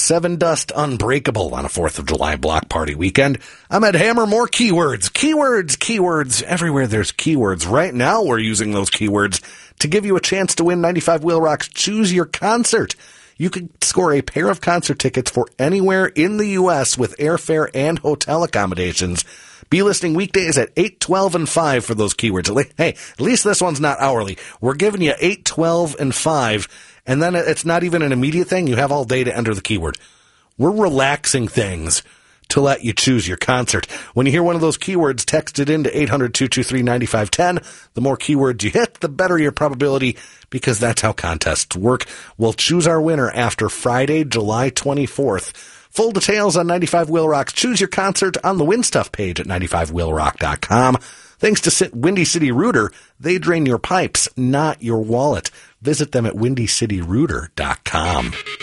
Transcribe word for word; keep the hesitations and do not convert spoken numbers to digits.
Seven Dust Unbreakable on a fourth of July block party weekend. I'm at Hammer. More keywords, keywords, keywords. Everywhere there's keywords. Right now we're using those keywords to give you a chance to win ninety-five Wheel Rock's Choose Your Concert. You could score a pair of concert tickets for anywhere in the U S with airfare and hotel accommodations. Be listening weekdays at eight, twelve, and five for those keywords. Hey, at least this one's not hourly. We're giving you eight, twelve, and five, and then it's not even an immediate thing. You have all day to enter the keyword. We're relaxing things to let you choose your concert. When you hear one of those keywords, text it in to eight hundred, two two three, nine five one zero. The more keywords you hit, the better your probability, because that's how contests work. We'll choose our winner after Friday, July twenty-fourth. Full details on ninety-five Wheel Rock's Choose Your Concert on the Win Stuff page at ninety-five wheel rock dot com. Thanks to Windy City Rooter, they drain your pipes, not your wallet. Visit them at windy city rooter dot com.